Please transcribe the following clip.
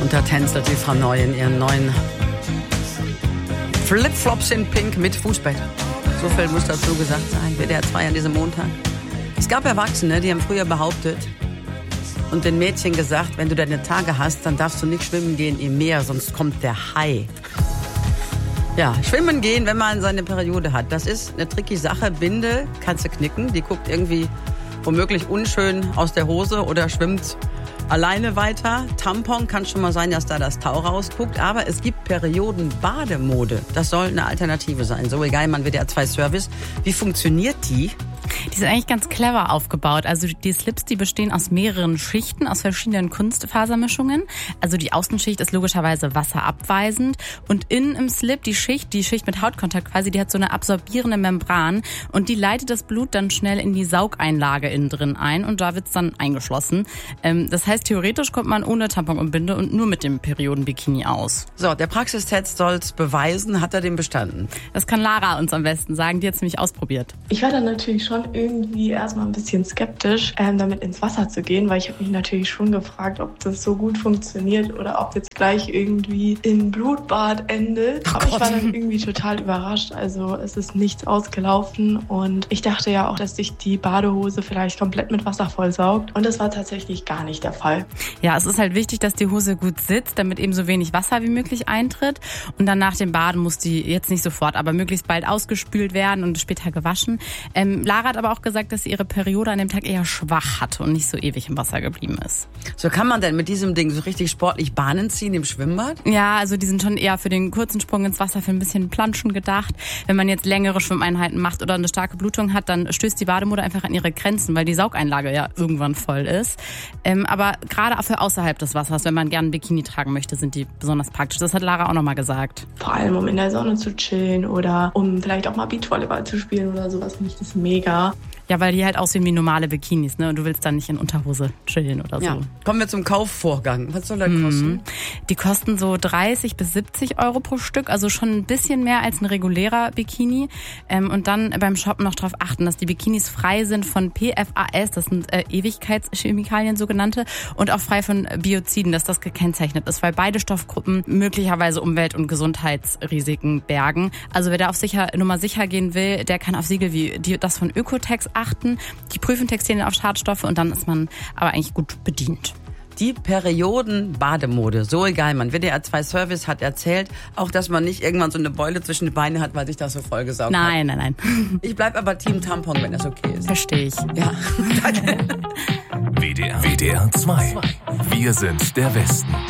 Und da tänzelt die Frau Neu in ihren neuen Flipflops in Pink mit Fußbett. So viel muss dazu gesagt sein. WDR 2 an diesem Montag. Es gab Erwachsene, die haben früher behauptet und den Mädchen gesagt, wenn du deine Tage hast, dann darfst du nicht schwimmen gehen im Meer, sonst kommt der Hai. Ja, schwimmen gehen, wenn man seine Periode hat. Das ist eine tricky Sache. Binde kannst du knicken. Die guckt irgendwie womöglich unschön aus der Hose oder schwimmt alleine weiter. Tampon kann schon mal sein, dass da das Tau rausguckt. Aber es gibt Periodenbademode. Das soll eine Alternative sein. So egal, man WDR 2 Service. Wie funktioniert die? Die sind eigentlich ganz clever aufgebaut. Also die Slips, die bestehen aus mehreren Schichten, aus verschiedenen Kunstfasermischungen. Also die Außenschicht ist logischerweise wasserabweisend. Und innen im Slip, die Schicht mit Hautkontakt quasi, die hat so eine absorbierende Membran. Und die leitet das Blut dann schnell in die Saugeinlage innen drin ein. Und da wird's dann eingeschlossen. Das heißt, theoretisch kommt man ohne Tampon und Binde und nur mit dem Periodenbikini aus. So, der Praxistest soll's beweisen. Hat er den bestanden? Das kann Lara uns am besten sagen. Die hat's nämlich ausprobiert. Ich war dann natürlich schon irgendwie erstmal ein bisschen skeptisch, damit ins Wasser zu gehen, weil ich habe mich natürlich schon gefragt, ob das so gut funktioniert oder ob jetzt gleich irgendwie im Blutbad endet. Aber ich war dann irgendwie total überrascht. Also es ist nichts ausgelaufen und ich dachte ja auch, dass sich die Badehose vielleicht komplett mit Wasser vollsaugt und das war tatsächlich gar nicht der Fall. Ja, es ist halt wichtig, dass die Hose gut sitzt, damit eben so wenig Wasser wie möglich eintritt und dann nach dem Baden muss die jetzt nicht sofort, aber möglichst bald ausgespült werden und später gewaschen. Lara hat aber auch gesagt, dass sie ihre Periode an dem Tag eher schwach hatte und nicht so ewig im Wasser geblieben ist. So, kann man denn mit diesem Ding so richtig sportlich Bahnen ziehen im Schwimmbad? Ja, also die sind schon eher für den kurzen Sprung ins Wasser, für ein bisschen Planschen gedacht. Wenn man jetzt längere Schwimmeinheiten macht oder eine starke Blutung hat, dann stößt die Bademode einfach an ihre Grenzen, weil die Saugeinlage ja irgendwann voll ist. Aber gerade für außerhalb des Wassers, wenn man gerne ein Bikini tragen möchte, sind die besonders praktisch. Das hat Lara auch nochmal gesagt. Vor allem, um in der Sonne zu chillen oder um vielleicht auch mal Beachvolleyball zu spielen oder sowas, finde ich das mega. Ja, weil die halt aussehen wie normale Bikinis, ne? Und du willst dann nicht in Unterhose chillen oder so. Ja. Kommen wir zum Kaufvorgang. Was soll der kosten? Die kosten so 30 bis 70 Euro pro Stück, also schon ein bisschen mehr als ein regulärer Bikini. Und dann beim Shoppen noch darauf achten, dass die Bikinis frei sind von PFAS, das sind Ewigkeitschemikalien sogenannte, und auch frei von Bioziden, dass das gekennzeichnet ist, weil beide Stoffgruppen möglicherweise Umwelt- und Gesundheitsrisiken bergen. Also wer da auf Nummer sicher gehen will, der kann auf Siegel wie das von Ökotex achten. Die prüfen Textilien auf Schadstoffe und dann ist man aber eigentlich gut bedient. Die Periodenbademode, so egal, man. WDR 2 Service hat erzählt, auch dass man nicht irgendwann so eine Beule zwischen die Beine hat, weil sich das so vollgesaugt hat. Nein. Ich bleib aber Team Tampon, wenn das okay ist. Verstehe ich. Ja, danke. WDR 2. Wir sind der Westen.